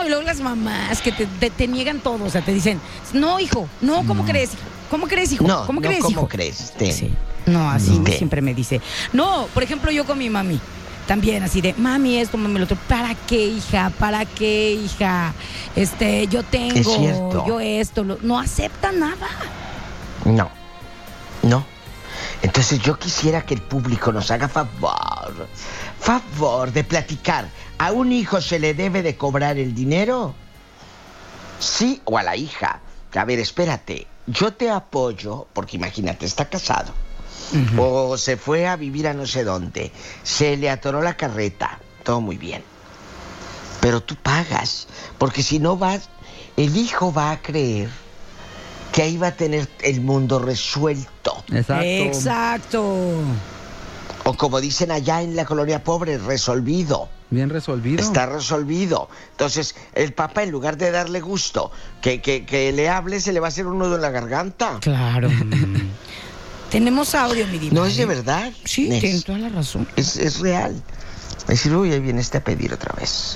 No, y luego las mamás que te niegan todo, o sea, te dicen, no, hijo, no, ¿cómo crees? ¿Cómo crees, hijo? No, ¿Cómo no, crees, ¿cómo hijo? crees? Sí. No, así Ten. siempre me dice. No, por ejemplo, yo con mi mami, también así de, mami esto, mami lo otro. ¿Para qué, hija? ¿Para qué, hija? Yo Es tengo, cierto. yo esto. No acepta nada. No. Entonces yo quisiera que el público nos haga favor de platicar. ¿A un hijo se le debe de cobrar el dinero? ¿Sí o a la hija? A ver, espérate, yo te apoyo, porque imagínate, está casado. O se fue a vivir a no sé dónde, se le atoró la carreta, todo muy bien. Pero tú pagas, porque si no vas, el hijo va a creer que ahí va a tener el mundo resuelto. Exacto. O como dicen allá en la colonia pobre, resolvido. Bien resolvido. Está resolvido. Entonces, el papá, en lugar de darle gusto, que le hable, se le va a hacer un nudo en la garganta. Claro. Tenemos audio, mi diva. ¿No es de verdad? Sí, Nes. tienes toda la razón. Es real. Decir, uy, ahí viene a pedir otra vez.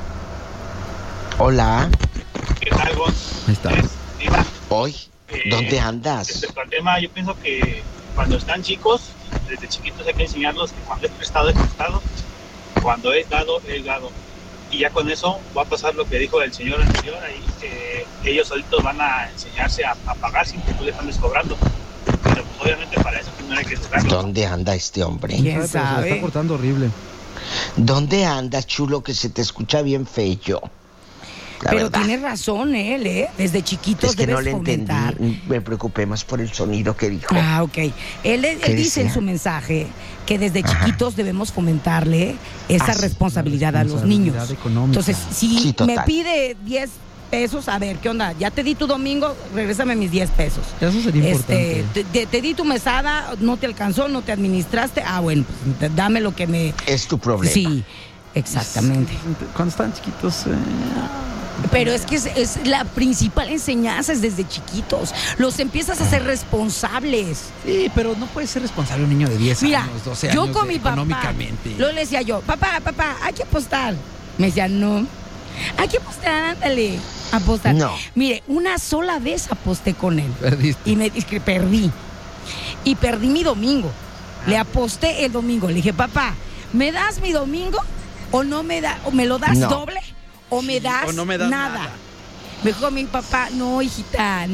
Hola. ¿Qué tal, vos? Ahí está. Diva, Hoy, ¿dónde andas? respecto al tema, yo pienso que cuando están chicos, desde chiquitos hay que enseñarlos que cuando es prestado es prestado, cuando es dado es dado. Y ya con eso va a pasar lo que dijo el señor anterior, ahí que ellos solitos van a enseñarse a pagar sin que tú les andes cobrando. Pero pues obviamente para eso primero hay que educarlos. ¿Dónde anda este hombre? ¿Quién Pero se la sabe? está portando horrible. ¿Dónde andas, chulo, que se te escucha bien feo? La Pero verdad. tiene razón él, ¿eh? Desde chiquitos Es que debes no le fomentar. entendí. Me preocupé más por el sonido que dijo. Ah, ok. Él ¿Qué dice en decía? su mensaje que desde chiquitos debemos fomentarle esa sí, responsabilidad a los responsabilidad niños. económica. Entonces, si Sí, total. me pide 10 pesos, a ver, ¿qué onda? Ya te di tu domingo, regrésame mis 10 pesos. Eso sería importante. Te di tu mesada, no te alcanzó, no te administraste. Ah, bueno, pues dame lo que me... Es tu problema. Sí, exactamente. Cuando están chiquitos... Pero es que es la principal enseñanza, es desde chiquitos. Los empiezas a hacer responsables. Sí, pero no puede ser responsable un niño de 10 Mira, años, 12 yo años con mi papá, económicamente. luego le decía yo, papá, hay que apostar. Me decía, no, hay que apostar, ándale, apostar. No. Mire, una sola vez aposté con él. Perdiste. Y me dije que perdí. Y perdí mi domingo. Le aposté el domingo. Le dije, papá, ¿me das mi domingo o no me da, o me lo das No. doble o me das, o no me das nada? Me dijo mi papá, no, hijita.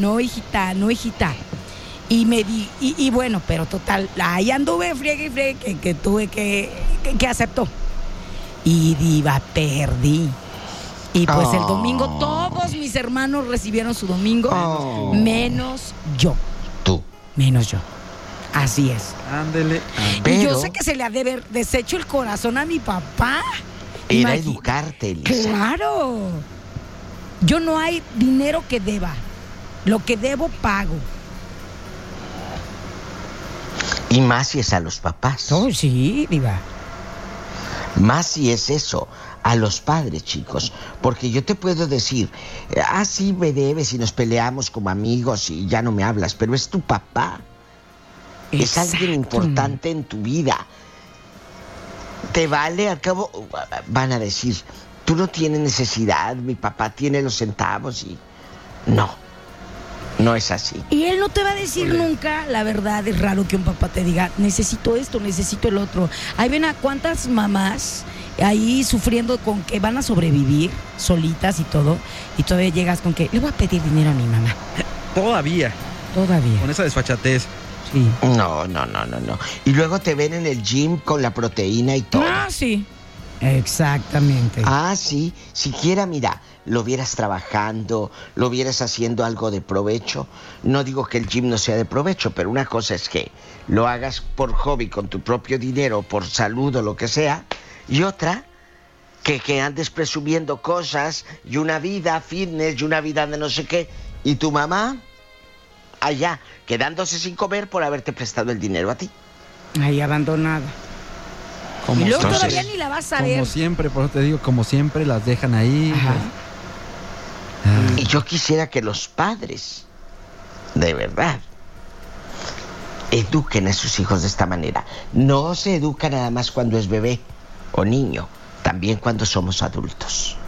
Y me di, y bueno, pero total, ahí anduve friegue, que tuve que aceptó. Y diva, perdí. Y pues el domingo todos mis hermanos recibieron su domingo, menos yo. Tú. Menos yo. Así es. Ándele. Pero Y yo sé que se le ha de haber deshecho el corazón a mi papá. era Imagi- educarte, Elisa. Claro. Yo no hay dinero que deba. Lo que debo, pago. Y más si es a los papás. Oh, sí, diva. Más si es eso, a los padres, chicos. Porque yo te puedo decir, sí me debes y nos peleamos como amigos y ya no me hablas, pero es tu papá. Es alguien importante en tu vida. Te vale, al cabo, van a decir, tú no tienes necesidad, mi papá tiene los centavos y... No es así. Y él no te va a decir nunca, la verdad, es raro que un papá te diga, necesito esto, necesito el otro. Ahí ven a cuántas mamás ahí sufriendo con que van a sobrevivir solitas y todo, y todavía llegas con que le voy a pedir dinero a mi mamá. Todavía. Con esa desfachatez. Sí. No. Y luego te ven en el gym con la proteína y todo. Ah, sí. Exactamente. Sí, siquiera, mira, lo vieras trabajando, lo vieras haciendo algo de provecho. No digo que el gym no sea de provecho, pero una cosa es que lo hagas por hobby, con tu propio dinero, por salud o lo que sea, y otra, que andes presumiendo cosas y una vida fitness y una vida de no sé qué, y tu mamá allá, quedándose sin comer por haberte prestado el dinero a ti. Ahí abandonada. Como Y luego Entonces, todavía ni la vas a ver. Como siempre, por eso te digo, como siempre las dejan ahí. Ajá. Y yo quisiera que los padres, de verdad, eduquen a sus hijos de esta manera. No se educa nada más cuando es bebé o niño, también cuando somos adultos.